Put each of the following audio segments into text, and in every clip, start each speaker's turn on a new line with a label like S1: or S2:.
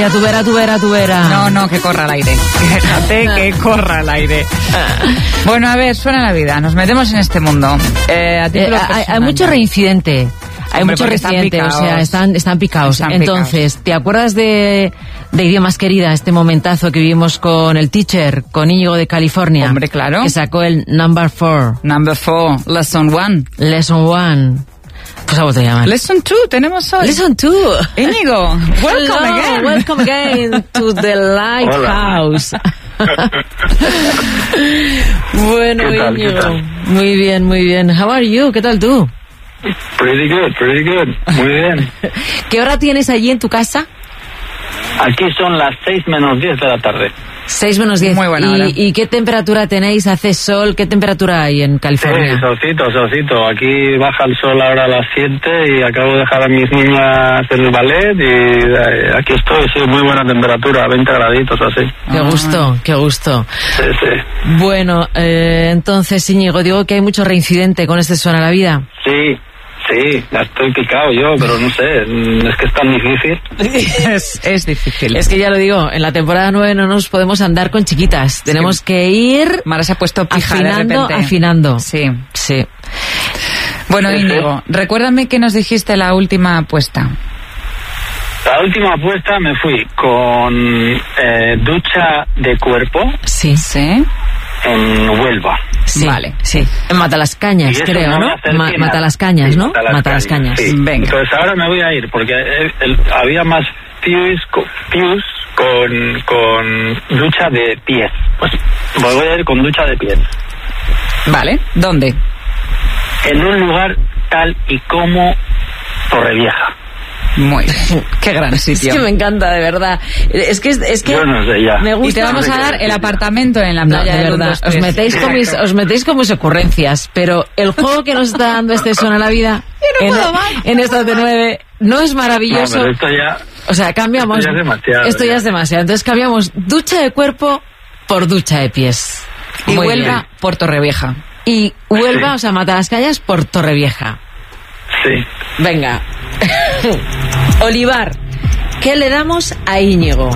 S1: Mira, tu vera.
S2: No, que corra al aire. Déjate que corra al aire. Bueno, a ver, suena la vida. Nos metemos en este mundo.
S1: Hay mucho reincidente. Hay mucho reincidente, o sea, están picados. Entonces, ¿te acuerdas de Idiomas Querida, este momentazo que vivimos con el teacher, con Íñigo de California?
S2: Hombre, claro.
S1: Que sacó el Number 4.
S2: Lesson 1.
S1: Lesson 1. Pues a vos te llaman.
S2: Lesson 2, tenemos hoy.
S1: Lesson 2.
S2: Íñigo,
S1: welcome again to the Lighthouse. Bueno, Íñigo. Muy bien. How are you? ¿Qué tal tú?
S3: Pretty good. Muy bien.
S1: ¿Qué hora tienes allí en tu casa?
S3: Aquí son las 6:10 de la tarde.
S1: 6:10.
S2: Muy buena hora.
S1: ¿Y qué temperatura tenéis? ¿Hace sol? ¿Qué temperatura hay en California?
S3: Sí, solcito. Aquí baja el sol ahora a las 7 y acabo de dejar a mis niñas en el ballet y aquí estoy, sí, muy buena temperatura, 20 graditos así.
S1: Qué gusto.
S3: Sí.
S1: Bueno, entonces, Íñigo, digo que hay mucho reincidente con este Suena la Vida.
S3: Sí, ya estoy picado yo, pero no sé, es que es tan difícil.
S2: Es difícil.
S1: Es que ya lo digo, en la temporada 9 no nos podemos andar con chiquitas. Tenemos que ir
S2: Mara se ha puesto pija
S1: afinando.
S2: Sí. Bueno,
S3: Sí.
S2: Íñigo, recuérdame que nos dijiste la última apuesta.
S3: La última apuesta me fui con ducha de cuerpo
S1: Sí.
S3: en Huelva.
S1: Sí,
S2: Vale.
S1: Sí. En Matalascañas,
S3: Y eso
S1: creo,
S3: me voy
S1: ¿no?
S3: a hacer final.
S1: Matalascañas,
S3: Sí,
S1: ¿no? Matalascañas.
S3: Sí.
S2: Venga.
S3: Entonces ahora me voy a ir porque había más pews con ducha de pies. Pues me voy a ir con ducha de pies.
S2: Vale, ¿dónde?
S3: En un lugar tal y como Torrevieja.
S2: Muy bien. Qué gran sitio.
S1: Es que me encanta, de verdad. Es que
S3: Yo no sé ya.
S1: me gusta.
S2: Y te vamos a dar el apartamento en la
S1: No,
S2: playa
S1: de
S2: del
S1: verdad,
S2: 1, 2, 3.
S1: os metéis con mis ocurrencias, pero el juego que nos está dando este Suena la Vida en estas de 9 no es maravilloso.
S3: No, pero esto ya...
S1: O sea, cambiamos.
S3: Esto ya es demasiado,
S1: Esto ya es demasiado. Entonces cambiamos ducha de cuerpo por ducha de pies.
S2: Y
S1: Muy
S2: Huelva
S1: bien.
S2: por Torrevieja.
S1: Y Huelva,
S3: Sí.
S1: o sea, Matalascañas por Torrevieja.
S3: Sí.
S1: Venga. Olivar, ¿qué le damos a Íñigo?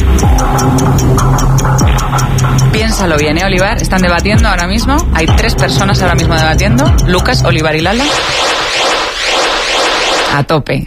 S2: Piénsalo bien, Olivar. Están debatiendo ahora mismo. Hay 3 personas ahora mismo debatiendo. Lucas, Olivar y Lala. A tope.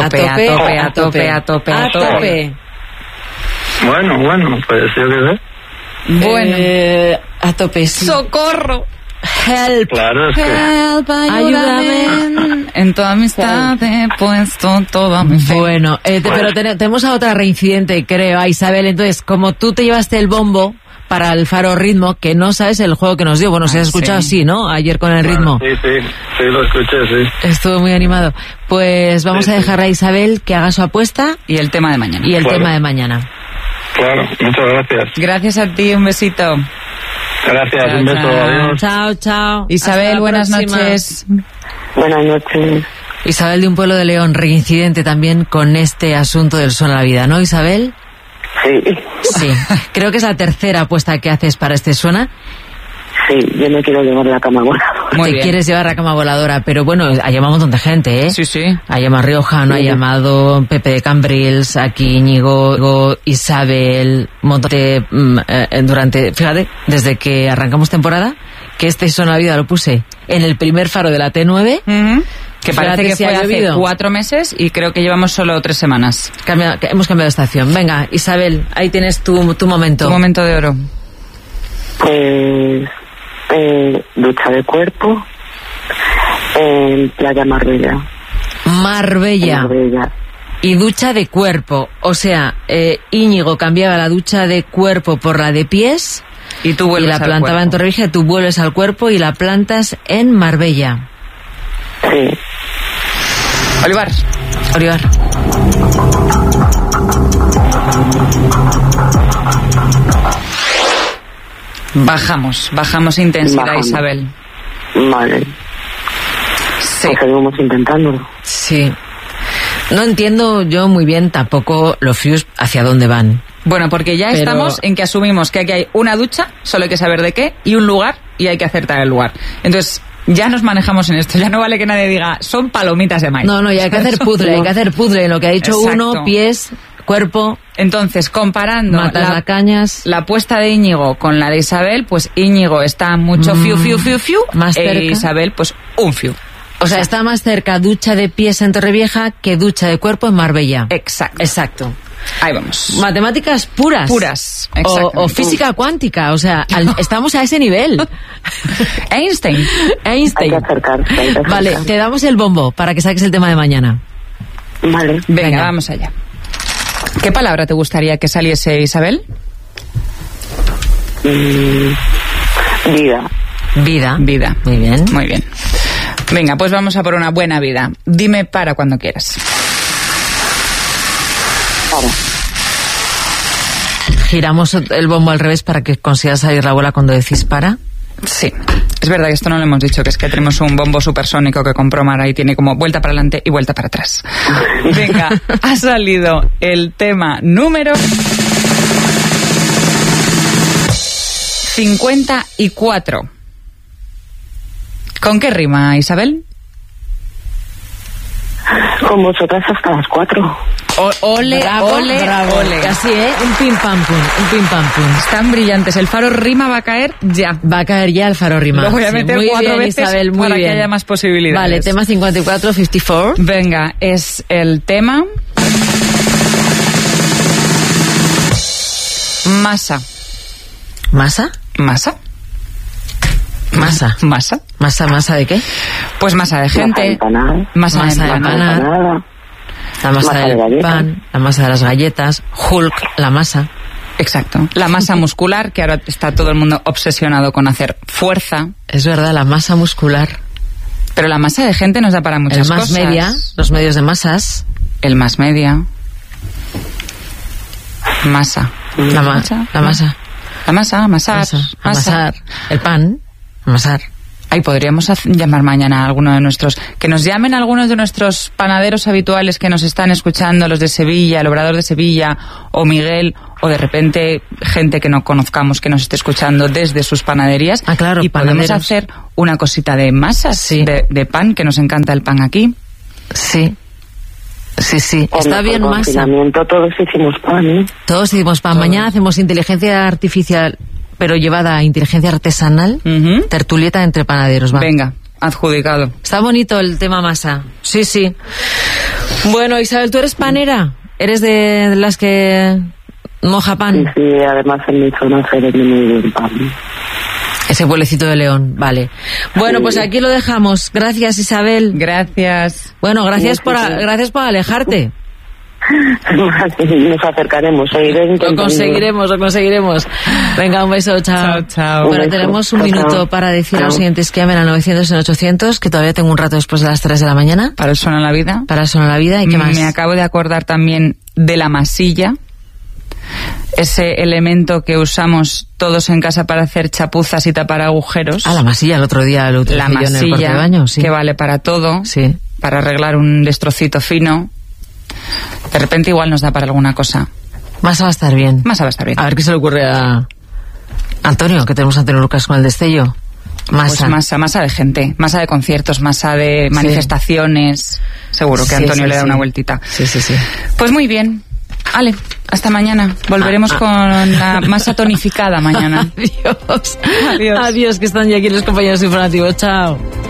S3: Bueno, pues yo qué sé.
S2: Bueno.
S1: A tope, sí.
S2: ¡Socorro!
S1: Help.
S3: Claro, es que...
S2: Help, ayúdame. En tu amistad he puesto toda mi fe.
S1: Bueno, pero tenemos a otra reincidente, creo, a Isabel. Entonces, como tú te llevaste el bombo para el Faro Ritmo, que no sabes el juego que nos dio. Bueno, se ha escuchado
S2: sí.
S1: así, ¿no? Ayer con el ritmo.
S3: Sí, lo escuché, sí.
S1: Estuvo muy animado. Pues vamos a dejar a Isabel que haga su apuesta
S2: Y el tema de mañana.
S1: y el
S3: Claro.
S1: tema de mañana.
S3: Claro, muchas gracias.
S2: Gracias a ti, un besito.
S3: Gracias,
S2: Chao,
S3: un beso,
S2: chao.
S3: adiós.
S1: Chao.
S2: Isabel,
S1: Hasta la
S2: buenas
S1: próxima.
S2: noches.
S4: Buenas noches.
S1: Isabel de un pueblo de León, reincidente también con este asunto del Suena la Vida, ¿no, Isabel?
S4: Sí,
S1: Sí. Creo que es la tercera apuesta que haces para este Suena.
S4: sí, yo me quiero llevar la cama voladora.
S2: Muy
S1: Te
S2: bien.
S1: quieres llevar la cama voladora, pero bueno, ha llamado un montón de gente, ¿eh?
S2: Sí, sí.
S1: Ha llamado Riojano, ha llamado Pepe de Cambrils, aquí Íñigo, Isabel, un montón de... durante, fíjate, desde que arrancamos temporada, que este Suena la Vida lo puse en el primer faro de la T9.
S2: Que
S1: Fíjate
S2: parece que
S1: si
S2: fue
S1: ha
S2: hace
S1: llovido.
S2: 4 meses y creo que llevamos solo 3 semanas.
S1: Hemos cambiado de estación. Venga, Isabel, ahí tienes tu momento.
S2: Tu momento de oro.
S4: Pues ducha de cuerpo en Playa Marbella.
S1: Marbella. Y ducha de cuerpo. O sea, Íñigo cambiaba la ducha de cuerpo por la de pies
S2: Y tú
S1: y
S2: vuelves
S1: la
S2: al
S1: plantaba
S2: cuerpo.
S1: en Torrevieja, tú vuelves al cuerpo y la plantas en Marbella.
S4: Sí.
S2: Olivar. Bajamos intensidad,
S4: Bajamos.
S2: Isabel.
S4: Vale.
S2: Sí.
S4: Pues seguimos intentándolo.
S1: Sí. No entiendo yo muy bien tampoco los FIUs hacia dónde van.
S2: Bueno, porque ya
S1: Pero-
S2: estamos en que asumimos que aquí hay una ducha, solo hay que saber de qué, y un lugar, y hay que acertar el lugar. Entonces, ya nos manejamos en esto. Ya no vale que nadie diga, son palomitas de maíz.
S1: No, y hay que hacer puzzle, en lo que ha dicho
S2: Exacto.
S1: uno, pies, cuerpo,
S2: Entonces, comparando
S1: Matas las cañas.
S2: la apuesta de Íñigo con la de Isabel, pues Íñigo está mucho fiu,
S1: más cerca.
S2: e Isabel, pues un fiu.
S1: O sea, está más cerca ducha de pies en Torrevieja que ducha de cuerpo en Marbella.
S2: Exacto. Ahí vamos.
S1: Matemáticas puras.
S2: Puras,
S1: O
S2: exactamente.
S1: física cuántica, o sea, estamos a ese nivel.
S2: Einstein.
S4: Hay que acercarse.
S1: Vale, te damos el bombo para que saques el tema de mañana.
S4: Vale.
S2: Venga, vamos allá. ¿Qué palabra te gustaría que saliese, Isabel?
S4: Vida.
S1: Vida.
S2: Vida.
S1: Muy bien.
S2: Muy bien. Venga, pues vamos a por una buena vida. Dime para cuando quieras.
S4: Para.
S1: Giramos el bombo al revés para que consigas salir la bola cuando decís para.
S2: Sí, es verdad que esto no lo hemos dicho, que es que tenemos un bombo supersónico que compró Mara y tiene como vuelta para adelante y vuelta para atrás. Venga, ha salido el tema número 54. ¿Con qué rima, Isabel?
S4: Con vosotras hasta las 4.
S2: Ole,
S1: Bravo,
S2: ole,
S1: bravo.
S2: ole.
S1: Así, un pim pam pum.
S2: Están brillantes. El faro rima va a caer ya.
S1: Va a caer ya el faro rima.
S2: Lo voy a meter
S1: muy
S2: 4
S1: bien,
S2: veces
S1: Isabel, muy
S2: para
S1: bien.
S2: que haya más posibilidades.
S1: Vale, tema 54, 54.
S2: Venga, es el tema masa.
S1: ¿Masa?
S2: ¿Masa?
S1: Masa.
S2: ¿Masa?
S1: ¿Masa de qué?
S2: Pues masa de gente. Masa de empanada.
S4: Empanada.
S1: La masa
S4: Masa de
S1: del
S4: galletas.
S1: pan, la masa de las galletas, Hulk, la masa.
S2: Exacto. La masa muscular, que ahora está todo el mundo obsesionado con hacer fuerza.
S1: Es verdad, la masa muscular.
S2: Pero la masa de gente nos da para muchas
S1: El más
S2: cosas.
S1: media, los medios de masas.
S2: El más media. Masa.
S1: La masa.
S2: La masa, amasar.
S1: Masa. Amasar. El pan. Amasar.
S2: Ahí podríamos llamar mañana a alguno de nuestros... Que nos llamen algunos de nuestros panaderos habituales que nos están escuchando, los de Sevilla, el Obrador de Sevilla, o Miguel, o de repente gente que no conozcamos que nos esté escuchando desde sus panaderías.
S1: Ah, claro,
S2: y podemos
S1: panaderos.
S2: hacer una cosita de masas,
S1: Sí.
S2: de pan, que nos encanta el pan aquí.
S1: Sí. Sí.
S4: Por
S1: Está bien
S4: nuestro
S1: masa.
S4: confinamiento todos hicimos pan, ¿eh?
S1: Todos hicimos pan. Mañana hacemos inteligencia artificial, pero llevada a inteligencia artesanal.
S2: Ujú.
S1: Tertulieta entre panaderos, va.
S2: Venga, adjudicado.
S1: Está bonito el tema masa. Sí. Bueno, Isabel, ¿tú eres panera? ¿Eres de las que moja pan?
S4: Sí, además en mi zona se vende muy bien pan.
S1: Ese pueblecito de León, vale. Bueno, pues aquí lo dejamos. Gracias, Isabel.
S2: Gracias.
S1: Bueno, gracias por alejarte.
S4: Nos acercaremos.
S1: Lo conseguiremos. Venga, un beso, chao.
S2: Chao.
S1: Bueno,
S4: Un beso.
S1: tenemos un
S4: Chao,
S1: minuto
S4: chao.
S1: para decir a los
S4: Chao.
S1: oyentes que llamen al 900 en 800, que todavía tengo un rato después de las 3 de la mañana
S2: Para el Suena la Vida.
S1: para el Suena la Vida. ¿Y qué más?
S2: Me acabo de acordar también de la masilla, ese elemento que usamos todos en casa para hacer chapuzas y tapar agujeros.
S1: Ah, la masilla, el otro día lo utilicé
S2: La
S1: yo en el cuarto de
S2: masilla,
S1: baño, sí.
S2: que vale para todo,
S1: Sí.
S2: para arreglar un destrocito fino. De repente igual nos da para alguna cosa.
S1: Masa va a estar bien.
S2: Masa va a estar bien.
S1: A ver qué se le ocurre a Antonio, que tenemos a Antonio Lucas con el destello. Masa.
S2: Pues masa de gente, masa de conciertos, masa de manifestaciones. Seguro que
S1: Sí,
S2: Antonio
S1: sí,
S2: le da
S1: sí.
S2: una vueltita.
S1: Sí.
S2: Pues muy bien. Ale, hasta mañana. Volveremos con la masa tonificada mañana.
S1: Adiós.
S2: Adiós.
S1: Adiós, que están ya aquí los compañeros informativos. Chao.